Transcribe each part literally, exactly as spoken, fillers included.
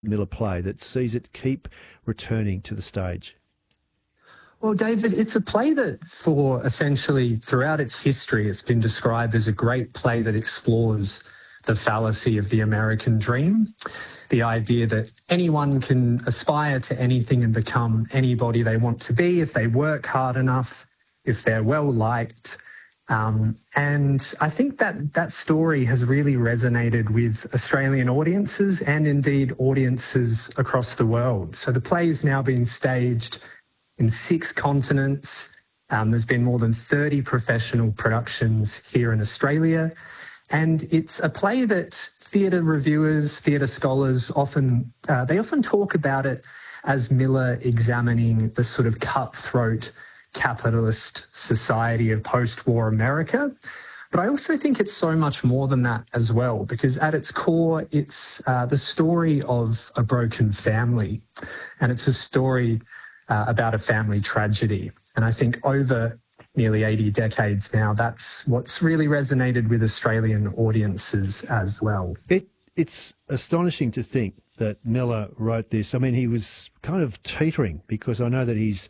Miller play that sees it keep returning to the stage? Well, David, it's a play that for essentially throughout its history, it's been described as a great play that explores the fallacy of the American dream, the idea that anyone can aspire to anything and become anybody they want to be if they work hard enough, if they're well liked. Um, and I think that that story has really resonated with Australian audiences and indeed audiences across the world. So the play has now been staged in six continents. Um, there's been more than thirty professional productions here in Australia. And it's a play that theatre reviewers, theatre scholars often, uh, they often talk about it as Miller examining the sort of cutthroat capitalist society of post-war America. But I also think it's so much more than that as well, because at its core, it's uh, the story of a broken family. And it's a story uh, about a family tragedy. And I think over nearly eighty decades now, that's what's really resonated with Australian audiences as well. It, it's astonishing to think that Miller wrote this. I mean, he was kind of teetering, because I know that his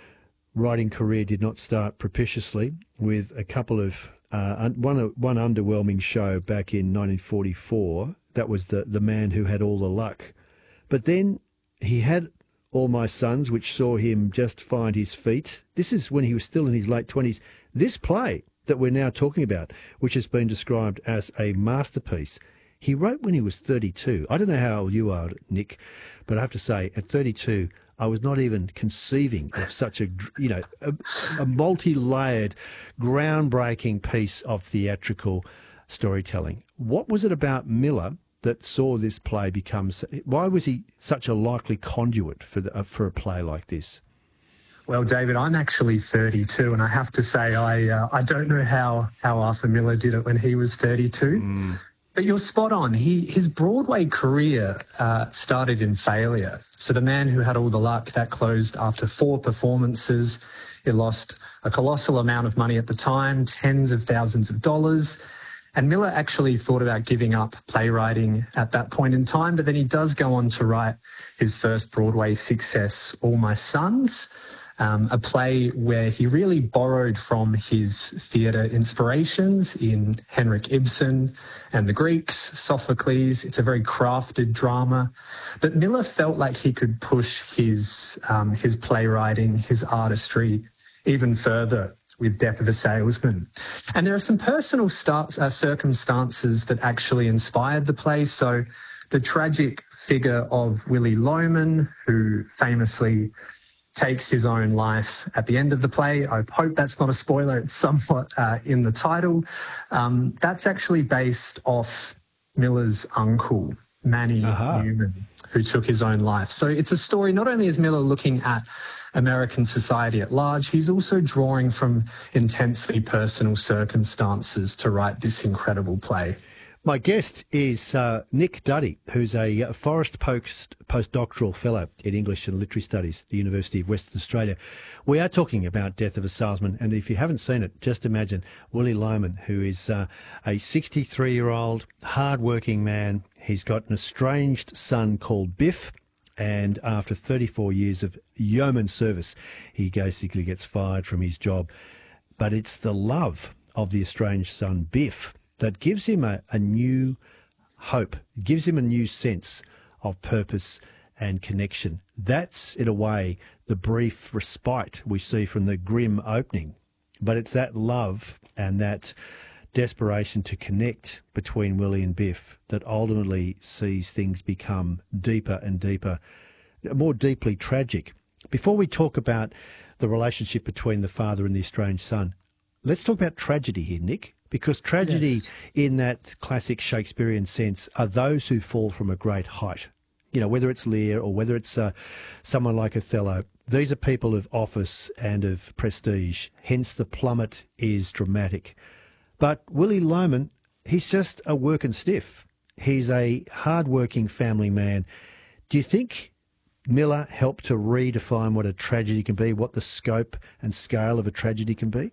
writing career did not start propitiously, with a couple of, uh, one, one underwhelming show back in nineteen forty-four. That was the, the Man Who Had All the Luck. But then he had All My Sons, which saw him just find his feet. This is when he was still in his late twenties. This play that we're now talking about, which has been described as a masterpiece, he wrote when he was thirty-two. I don't know how old you are, Nick, but I have to say, at thirty-two, I was not even conceiving of such a, you know, a, a multi-layered, groundbreaking piece of theatrical storytelling. What was it about Miller that saw this play become, why was he such a likely conduit for the, uh, for a play like this? Well, David, I'm actually thirty-two, and I have to say I uh, I don't know how, how Arthur Miller did it when he was thirty-two. Mm. But you're spot on. He His Broadway career uh, started in failure. So The Man Who Had All the Luck, that closed after four performances. It lost a colossal amount of money at the time, tens of thousands of dollars. And Miller actually thought about giving up playwriting at that point in time, but then he does go on to write his first Broadway success, All My Sons, um, a play where he really borrowed from his theatre inspirations in Henrik Ibsen and the Greeks, Sophocles. It's a very crafted drama. But Miller felt like he could push his, um, his playwriting, his artistry even further with Death of a Salesman. And there are some personal start, uh, circumstances that actually inspired the play. So the tragic figure of Willy Loman, who famously takes his own life at the end of the play. I hope that's not a spoiler. It's somewhat uh, in the title. Um, that's actually based off Miller's uncle, Manny uh-huh. Newman, who took his own life. So it's a story, not only is Miller looking at American society at large, he's also drawing from intensely personal circumstances to write this incredible play. My guest is uh, Nick Duddy, who's a Forrest Post postdoctoral fellow in English and Literary Studies at the University of Western Australia. We are talking about Death of a Salesman, and if you haven't seen it, just imagine Willy Loman, who is uh, a sixty-three-year-old, hard-working man. He's got an estranged son called Biff, and after thirty-four years of yeoman service, he basically gets fired from his job. But it's the love of the estranged son, Biff, that gives him a, a new hope, gives him a new sense of purpose and connection. That's, in a way, the brief respite we see from the grim opening. But it's that love and that desperation to connect between Willie and Biff that ultimately sees things become deeper and deeper, more deeply tragic. Before we talk about the relationship between the father and the estranged son, let's talk about tragedy here, Nick. Because tragedy, yes, in that classic Shakespearean sense, are those who fall from a great height. You know, whether it's Lear or whether it's uh, someone like Othello, these are people of office and of prestige. Hence, the plummet is dramatic. But Willy Loman, he's just a working stiff. He's a hard-working family man. Do you think Miller helped to redefine what a tragedy can be, what the scope and scale of a tragedy can be?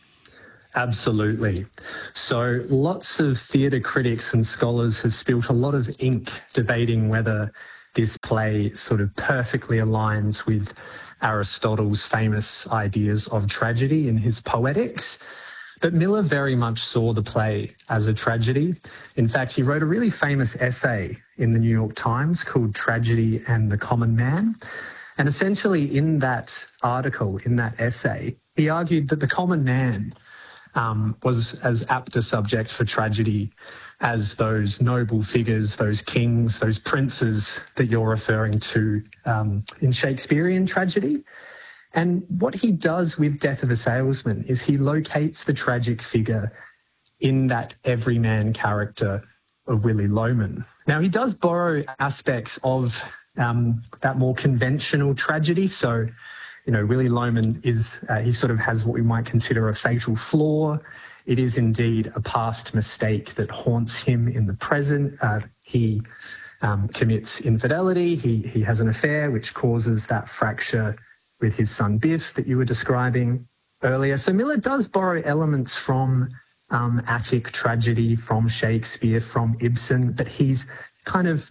Absolutely. So lots of theatre critics and scholars have spilt a lot of ink debating whether this play sort of perfectly aligns with Aristotle's famous ideas of tragedy in his Poetics. But Miller very much saw the play as a tragedy. In fact, he wrote a really famous essay in the New York Times called Tragedy and the Common Man. And essentially in that article, in that essay, he argued that the common man um, was as apt a subject for tragedy as those noble figures, those kings, those princes that you're referring to um, in Shakespearean tragedy. And what he does with Death of a Salesman is he locates the tragic figure in that everyman character of Willy Loman. Now, he does borrow aspects of um, that more conventional tragedy. So, you know, Willy Loman is, uh, he sort of has what we might consider a fatal flaw. It is indeed a past mistake that haunts him in the present. Uh, he um, commits infidelity. He, he has an affair which causes that fracture with his son Biff that you were describing earlier. So Miller does borrow elements from um, Attic tragedy, from Shakespeare, from Ibsen, but he's kind of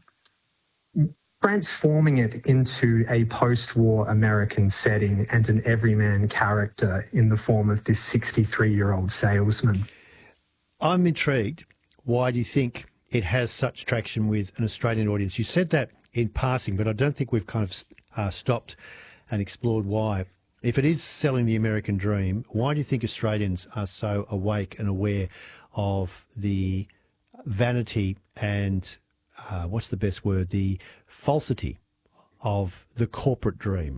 transforming it into a post-war American setting and an everyman character in the form of this sixty-three-year-old salesman. I'm intrigued. Why do you think it has such traction with an Australian audience? You said that in passing, but I don't think we've kind of uh, stopped and explored why. If it is selling the American dream, why do you think Australians are so awake and aware of the vanity and, uh, what's the best word, the falsity of the corporate dream?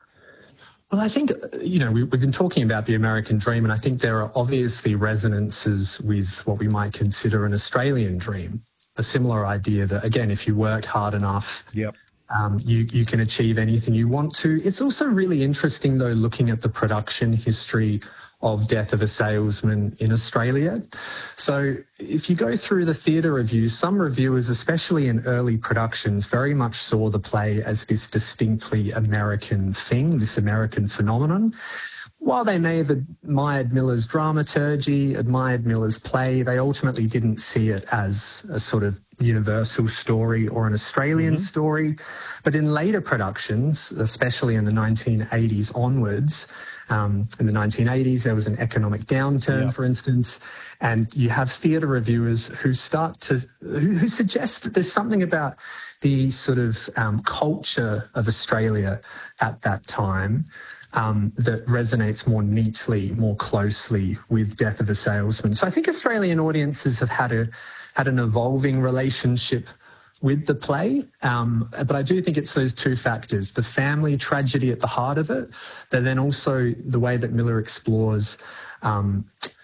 Well, I think, you know, we, we've been talking about the American dream, and I think there are obviously resonances with what we might consider an Australian dream, a similar idea that, again, if you work hard enough, yep. Um, you, you can achieve anything you want to. It's also really interesting, though, looking at the production history of Death of a Salesman in Australia. So if you go through the theatre reviews, some reviewers, especially in early productions, very much saw the play as this distinctly American thing, this American phenomenon. While they may have admired Miller's dramaturgy, admired Miller's play, they ultimately didn't see it as a sort of universal story or an Australian mm-hmm. story. But in later productions, especially in the nineteen eighties onwards, um, in the nineteen eighties, there was an economic downturn, yeah. for instance, and you have theatre reviewers who start to, who, who suggest that there's something about the sort of um, culture of Australia at that time Um, that resonates more neatly, more closely with Death of a Salesman. So I think Australian audiences have had a had an evolving relationship with the play, um, but I do think it's those two factors, the family tragedy at the heart of it, but then also the way that Miller explores um,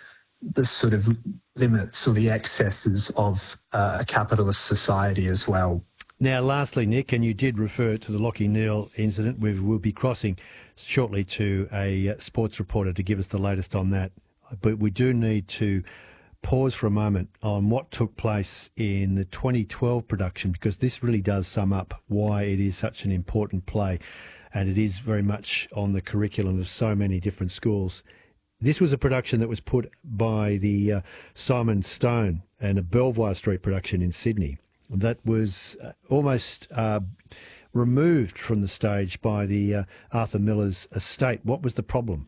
the sort of limits or the excesses of uh, a capitalist society as well. Now, lastly, Nick, and you did refer to the Lachie Neale incident. We will be crossing shortly to a sports reporter to give us the latest on that. But we do need to pause for a moment on what took place in the twenty twelve production, because this really does sum up why it is such an important play, and it is very much on the curriculum of so many different schools. This was a production that was put by the uh, Simon Stone and a Belvoir Street production in Sydney that was uh, almost uh, removed from the stage by the uh, Arthur Miller's estate. What was the problem?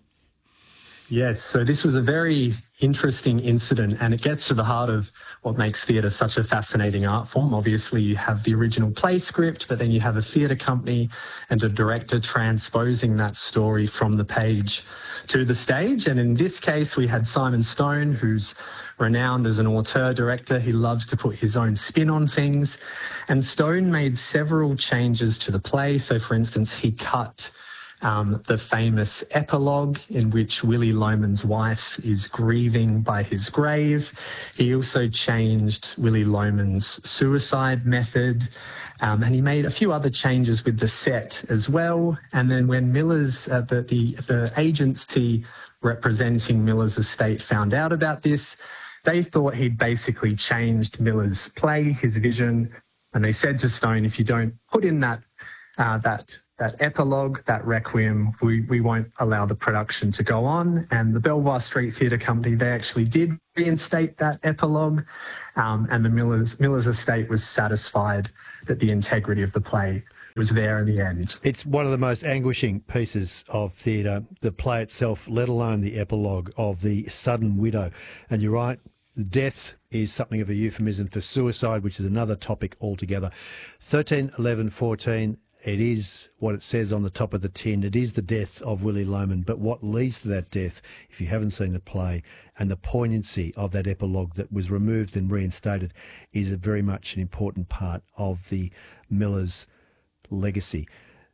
Yes, so this was a very interesting incident, and it gets to the heart of what makes theatre such a fascinating art form. Obviously, you have the original play script, but then you have a theatre company and a director transposing that story from the page to the stage. And in this case, we had Simon Stone, who's renowned as an auteur director. He loves to put his own spin on things. And Stone made several changes to the play. So, for instance, he cut Um, the famous epilogue in which Willy Loman's wife is grieving by his grave. He also changed Willy Loman's suicide method, um, and he made a few other changes with the set as well. And then when Miller's, uh, the, the, the agency representing Miller's estate found out about this, they thought he'd basically changed Miller's play, his vision, and they said to Stone, if you don't put in that uh, that that epilogue, that requiem, we, we won't allow the production to go on. And the Belvoir Street Theatre Company, they actually did reinstate that epilogue, um, and the Miller's, Miller's estate was satisfied that the integrity of the play was there in the end. It's one of the most anguishing pieces of theatre, the play itself, let alone the epilogue of the sudden widow. And you're right, death is something of a euphemism for suicide, which is another topic altogether. thirteen, eleven, fourteen, it is what it says on the top of the tin. It is the death of Willie Loman. But what leads to that death, if you haven't seen the play, and the poignancy of that epilogue that was removed and reinstated, is a very much an important part of the Millers' legacy.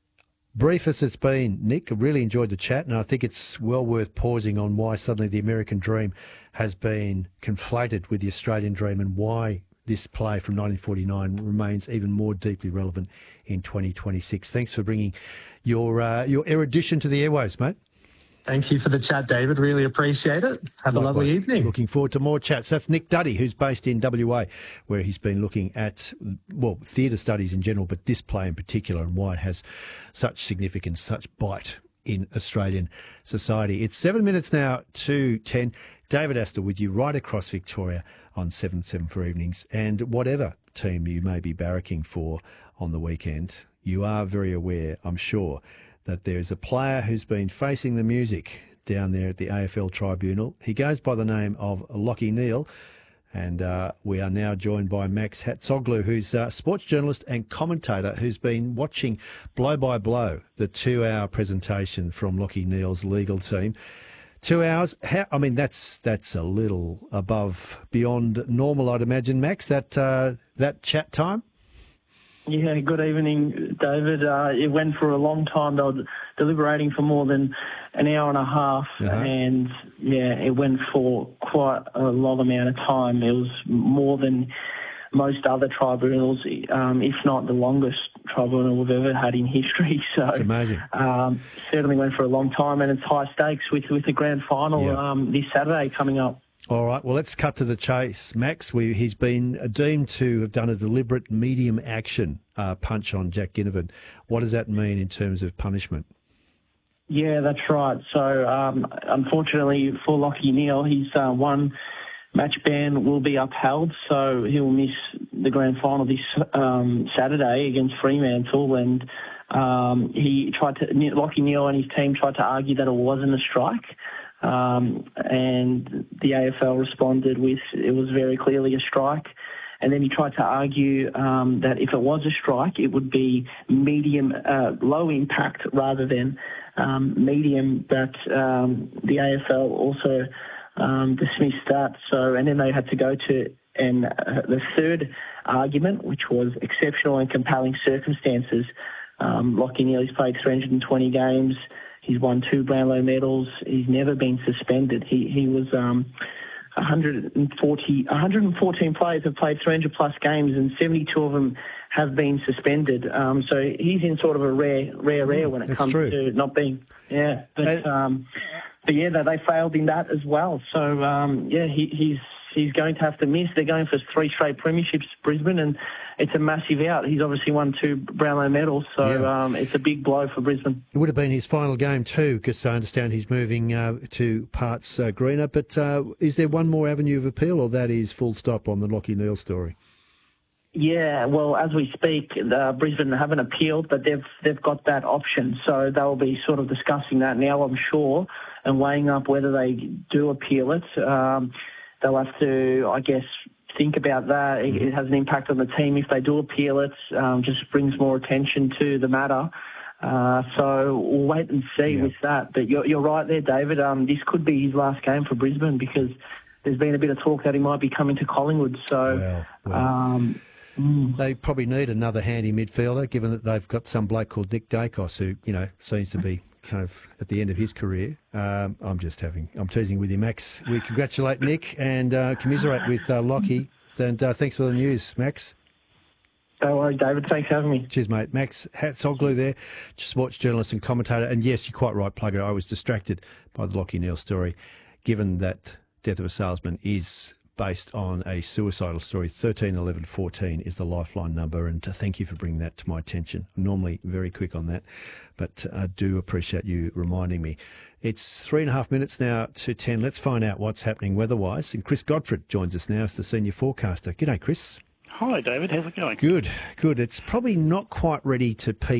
Brief as it's been, Nick, I really enjoyed the chat, and I think it's well worth pausing on why suddenly the American dream has been conflated with the Australian dream, and why this play from nineteen forty-nine remains even more deeply relevant in twenty twenty-six. Thanks for bringing your uh, your erudition to the airwaves, mate. Thank you for the chat, David. Really appreciate it. Have Likewise. a lovely evening. Looking forward to more chats. That's Nick Duddy, who's based in W A, where he's been looking at, well, theatre studies in general, but this play in particular, and why it has such significance, such bite in Australian society. It's seven minutes now to ten. David Astle with you right across Victoria on seven seven for evenings. And whatever team you may be barracking for on the weekend, you are very aware, I'm sure, that there's a player who's been facing the music down there at the A F L Tribunal. He goes by the name of Lachie Neale, and uh, we are now joined by Max Hatzoglu, who's a sports journalist and commentator who's been watching blow by blow the two-hour presentation from Lachie Neale's legal team. Two hours, how, I mean, that's that's a little above, beyond normal, I'd imagine, Max, that, uh, that chat time? Yeah, good evening, David. Uh, it went for a long time. They were deliberating for more than an hour and a half, uh-huh. and yeah, it went for quite a long amount of time. It was more than most other tribunals, um, if not the longest tribunal we've ever had in history. So it's amazing. Um, certainly went for a long time, and it's high stakes with with the grand final yeah. um, this Saturday coming up. All right, well, let's cut to the chase. Max, we, he's been deemed to have done a deliberate medium action uh, punch on Jack Ginnivan. What does that mean in terms of punishment? Yeah, that's right. So, um, unfortunately for Lachie Neale, his uh, one match ban will be upheld, so he'll miss the grand final this um, Saturday against Fremantle. And um, he tried to, Lachie Neale and his team tried to argue that it wasn't a strike. Um, and the A F L responded with it was very clearly a strike. And then he tried to argue um, that if it was a strike, it would be medium, uh, low impact rather than um, medium. But um, the A F L also um, dismissed that. So, and then they had to go to and uh, the third argument, which was exceptional and compelling circumstances. Um, Lachie Neale has played three hundred twenty games. He's won two Brownlow medals. He's never been suspended. He he was um, one hundred forty, one hundred fourteen players have played three hundred plus games, and seventy-two of them have been suspended. Um, so he's in sort of a rare, rare, rare when it That's comes true. to not being. Yeah, but um, but yeah, they, they failed in that as well. So um, yeah, he, he's he's going to have to miss. They're going for three straight premierships, Brisbane, and it's a massive out. He's obviously won two Brownlow medals, so yeah. um, it's a big blow for Brisbane. It would have been his final game too, because I understand he's moving uh, to parts uh, greener. But uh, is there one more avenue of appeal, or that is full stop on the Lachie Neale story? Yeah, well, as we speak, uh, Brisbane haven't appealed, but they've they've got that option. So they'll be sort of discussing that now, I'm sure, and weighing up whether they do appeal it. Um, they'll have to, I guess, think about that. It, it has an impact on the team if they do appeal it. Um, just brings more attention to the matter. Uh, so we'll wait and see yeah. with that. But you're, you're right there, David. Um, this could be his last game for Brisbane because there's been a bit of talk that he might be coming to Collingwood. So well, well. Um, mm. They probably need another handy midfielder, given that they've got some bloke called Nick Dacos who, you know, seems to be kind of at the end of his career. Um, I'm just having, I'm teasing with you, Max. We congratulate Nick and uh, commiserate with uh, Lachie. And uh, thanks for the news, Max. No worries, David. Thanks for having me. Cheers, mate. Max Hatzoglu there, sports journalist and commentator. And yes, you're quite right, Plugger. I was distracted by the Lachie Neale story, given that Death of a Salesman is based on a suicidal story. thirteen eleven fourteen is the lifeline number, and uh, thank you for bringing that to my attention. I'm normally very quick on that, but I do appreciate you reminding me. It's three and a half minutes now to ten. Let's find out what's happening weather-wise. And Chris Godfrey joins us now as the senior forecaster. G'day, Chris. Hi, David. How's it going? Good, good. It's probably not quite ready to peak